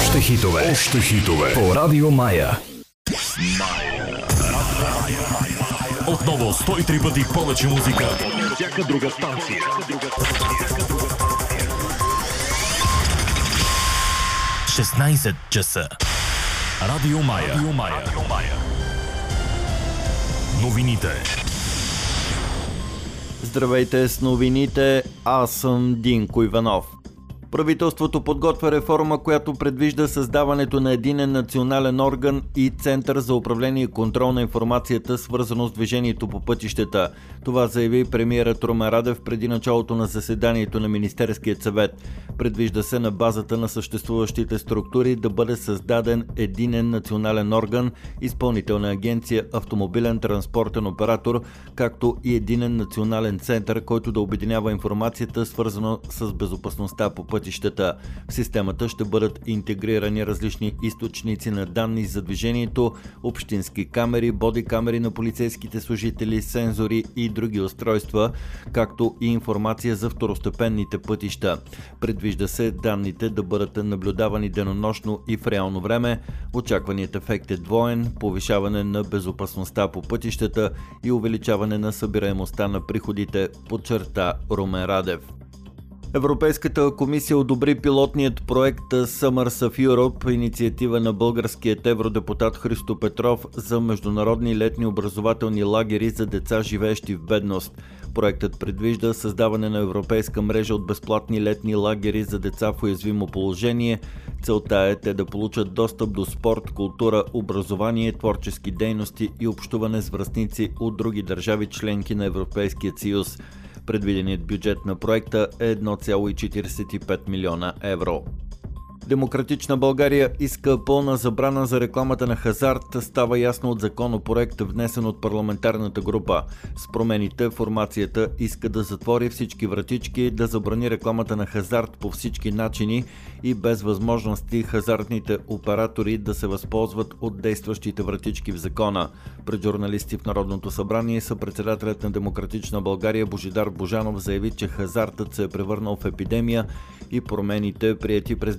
Още хитове. Още хитове. По Радио Мая. Отново 103 пъти повече музика. Всяка друга станция. 16 часа. Радио Мая. Новините. Здравейте с новините, аз съм Динко Иванов. Правителството подготвя реформа, която предвижда създаването на единен национален орган и Център за управление и контрол на информацията, свързано с движението по пътищата. Това заяви премиерът Румен Радев преди началото на заседанието на Министерския съвет. Предвижда се на базата на съществуващите структури да бъде създаден единен национален орган, изпълнителна агенция, автомобилен транспортен оператор, както и единен национален център, който да обединява информацията, свързано с безопасността по пътищата. В системата ще бъдат интегрирани различни източници на данни за движението, общински камери, бодикамери на полицейските служители, сензори и други устройства, както и информация за второстепенните пътища. Предвижда се данните да бъдат наблюдавани денонощно и в реално време. Очакваният ефект е двоен: повишаване на безопасността по пътищата и увеличаване на събираемостта на приходите, подчерта Румен Радев. Европейската комисия одобри пилотният проект Summers of Europe, инициатива на българският евродепутат Христо Петров за международни летни образователни лагери за деца, живеещи в бедност. Проектът предвижда създаване на европейска мрежа от безплатни летни лагери за деца в уязвимо положение. Целта е те да получат достъп до спорт, култура, образование, творчески дейности и общуване с връстници от други държави, членки на Европейския съюз. Предвиденият бюджет на проекта е 1,45 милиона евро. Демократична България иска пълна забрана за рекламата на хазарт, става ясно от законопроект, внесен от парламентарната група. С промените формацията иска да затвори всички вратички, да забрани рекламата на хазарт по всички начини и без възможности хазартните оператори да се възползват от действащите вратички в закона. Пред журналисти в Народното събрание съпредседателят на Демократична България Божидар Божанов заяви, че хазартът се е превърнал в епидемия и промените, приети през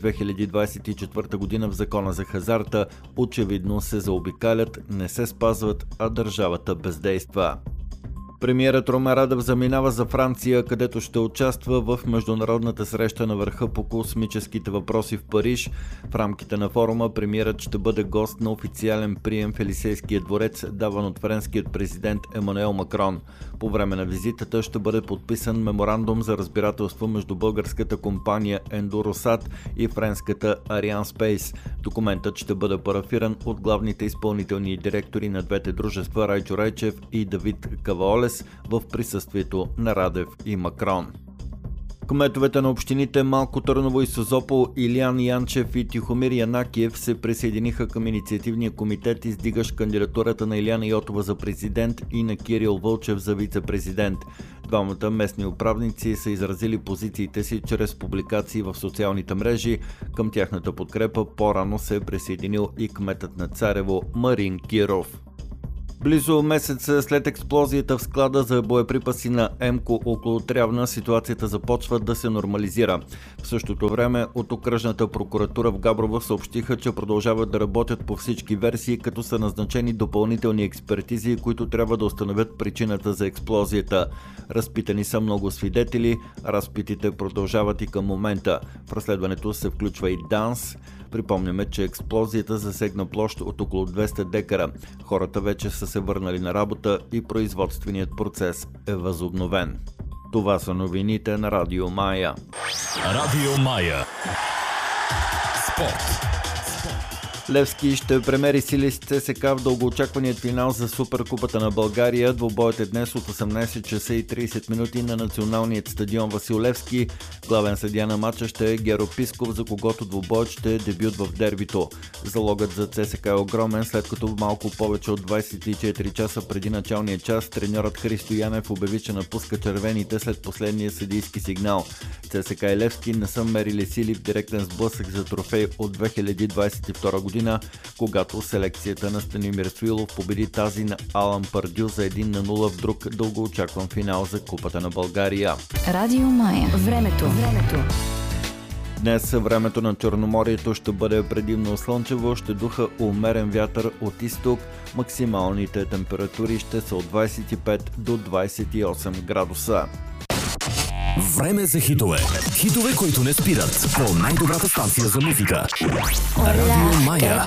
2024 година в закона за хазарта, очевидно се заобикалят, не се спазват, а държавата бездейства. Премиерът Румен Радев заминава за Франция, където ще участва в международната среща на върха по космическите въпроси в Париж. В рамките на форума премиерът ще бъде гост на официален прием в Елисейския дворец, даван от френският президент Емануел Макрон. По време на визитата ще бъде подписан меморандум за разбирателство между българската компания Endurosat и френската Arianespace. Документът ще бъде парафиран от главните изпълнителни директори на двете дружества Райчо Райчев и Давид Каваолес в присъствието на Радев и Макрон. Кметовете на общините Малко Търново и Созопол, Илиян Янчев и Тихомир Янакиев се присъединиха към инициативния комитет, издигащ кандидатурата на Илияна Йотова за президент и на Кирил Вълчев за вице-президент. Двамата местни управници са изразили позициите си чрез публикации в социалните мрежи. Към тяхната подкрепа по-рано се е присъединил и кметът на Царево Марин Киров. Близо месец след експлозията в склада за боеприпаси на ЕМКО около Трявна, ситуацията започва да се нормализира. В същото време от окръжната прокуратура в Габрово съобщиха, че продължават да работят по всички версии, като са назначени допълнителни експертизи, които трябва да установят причината за експлозията. Разпитани са много свидетели, разпитите продължават и към момента. В разследването се включва и ДАНС. Припомняме, че експлозията засегна площ от около 200 декара. Хората вече са се върнали на работа и производственият процес е възобновен. Това са новините на Радио Мая. Радио Мая. Спорт. Левски ще премери сили с ЦСКА в дългоочакваният финал за Суперкупата на България. Двубоят е днес от 18 часа и 30 минути на националният стадион Васил Левски. Главен съдия на матча ще е Геро Писков, за когото двубоят ще е дебют в дербито. Залогът за ЦСКА е огромен, след като малко повече от 24 часа преди началния час треньорът Христо Янев обяви, че напуска червените след последния съдийски сигнал. ЦСКА и Левски не са мерили сили в директен сблъсък за трофей от 2022 година, когато селекцията на Станимир Стоилов победи тази на Алан Пардю за 1-0 в друг дългоочакван финал за Купата на България. Радио Мая. Времето. Днес времето на Черноморието ще бъде предимно слънчево, ще духа умерен вятър от изток. Максималните температури ще са от 25 до 28 градуса. Време за хитове. Хитове, които не спират. По най-добрата станция за музика. Радио Мая.